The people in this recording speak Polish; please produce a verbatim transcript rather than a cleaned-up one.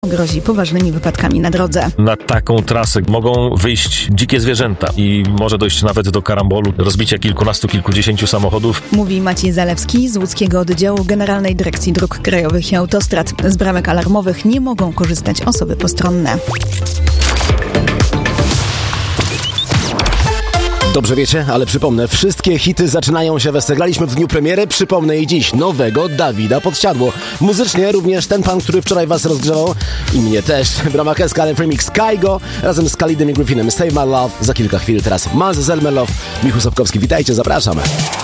grozi poważnymi wypadkami na drodze. Na taką trasę mogą wyjść dzikie zwierzęta i może dojść nawet do karambolu, rozbicia kilkunastu, kilkudziesięciu samochodów. Mówi Maciej Zalewski z łódzkiego oddziału Generalnej Dyrekcji Dróg Krajowych i Autostrad. Z bramek alarmowych nie mogą korzystać osoby postronne. Dobrze wiecie, ale przypomnę, wszystkie hity zaczynają się we graliśmy w dniu premiery, przypomnę i dziś nowego Dawida Podsiadło. Muzycznie również ten pan, który wczoraj was rozgrzewał i mnie też. W ramach S K L Remix Kygo razem z Khalidem i Griffinem Save My Love. Za kilka chwil teraz Miles Zelmerlove, Michał Sapkowski. Witajcie, zapraszam.